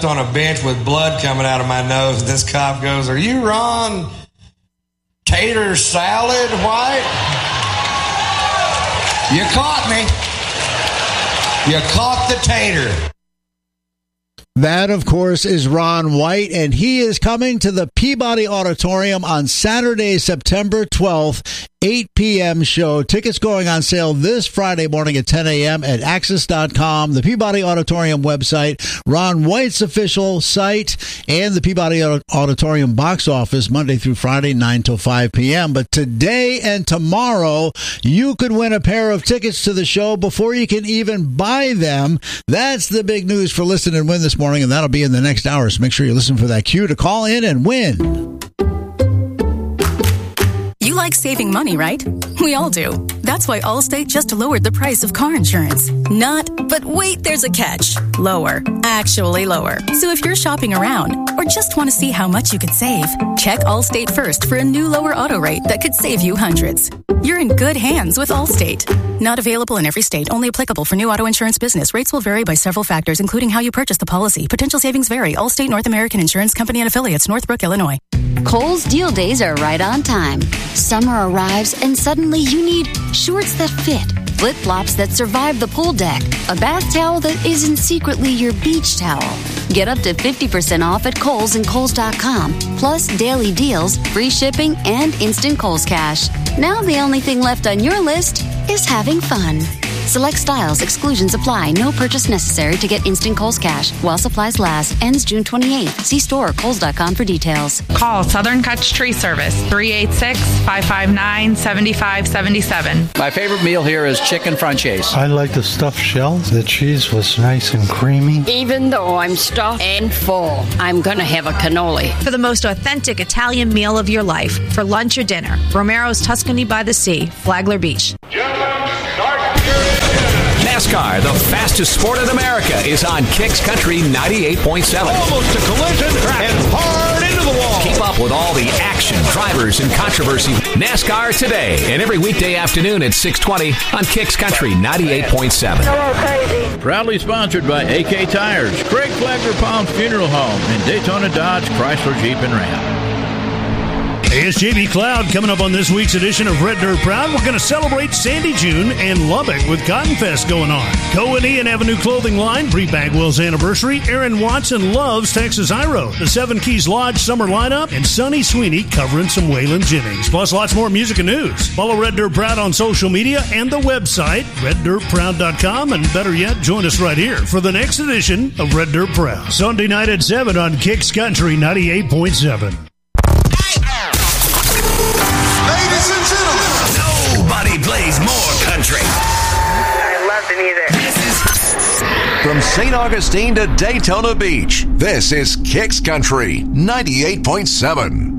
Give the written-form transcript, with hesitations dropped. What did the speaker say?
on a bench with blood coming out of my nose. This cop goes, "Are you Ron Tater Salad White?" You caught me. You caught the tater. That, of course, is Ron White, and he is coming to the Peabody Auditorium on Saturday, September 12th, 8 p.m. show. Tickets going on sale this Friday morning at 10 a.m. at Axis.com, the Peabody Auditorium website, Ron White's official site, and the Peabody Auditorium box office Monday through Friday, 9 till 5 p.m. But today and tomorrow, you could win a pair of tickets to the show before you can even buy them. That's the big news for Listen and Win this morning, and that'll be in the next hour. So make sure you listen for that cue to call in and win. You like saving money, right? We all do. That's why Allstate just lowered the price of car insurance. But wait, there's a catch. Lower. Actually lower. So if you're shopping around or just want to see how much you could save, check Allstate first for a new lower auto rate that could save you hundreds. You're in good hands with Allstate. Not available in every state. Only applicable for new auto insurance business. Rates will vary by several factors, including how you purchase the policy. Potential savings vary. Allstate North American Insurance Company and Affiliates, Northbrook, Illinois. Kohl's deal days are right on time. Summer arrives and suddenly you need shorts that fit, flip-flops that survive the pool deck, a bath towel that isn't secretly your beach towel. Get up to 50% off at Kohl's and Kohl's.com, plus daily deals, free shipping, and instant Kohl's Cash. Now the only thing left on your list is having fun. Select styles, exclusions apply. No purchase necessary to get instant Kohl's Cash while supplies last. Ends June 28th. See store or Kohl's.com for details. Call Southern Kutch Tree Service, 386-559-7577. My favorite meal here is chicken franchise. I like the stuffed shells. The cheese was nice and creamy. Even though I'm stuffed and full, I'm going to have a cannoli. For the most authentic Italian meal of your life, for lunch or dinner, Romero's Tuscany by the Sea, Flagler Beach. NASCAR, the fastest sport in America, is on Kicks Country 98.7. Almost a collision and hard into the wall. Keep up with all the action, drivers, and controversy. NASCAR today and every weekday afternoon at 6:20 on Kicks Country 98.7. Proudly sponsored by AK Tires, Craig Flagler Palms Funeral Home, and Daytona Dodge Chrysler Jeep and Ram. Hey, it's JB Cloud coming up on this week's edition of Red Dirt Proud. We're going to celebrate Sandy June and Lubbock with Cotton Fest going on. Co&E have a new clothing line, Bree Bagwell's anniversary. Aaron Watson loves Texas High Road. The Seven Keys Lodge summer lineup, and Sonny Sweeney covering some Waylon Jennings. Plus lots more music and news. Follow Red Dirt Proud on social media and the website, reddirtproud.com. And better yet, join us right here for the next edition of Red Dirt Proud. Sunday night at 7 on Kicks Country 98.7. Nobody plays more country. I love the music. From St. Augustine to Daytona Beach, this is Kicks Country 98.7.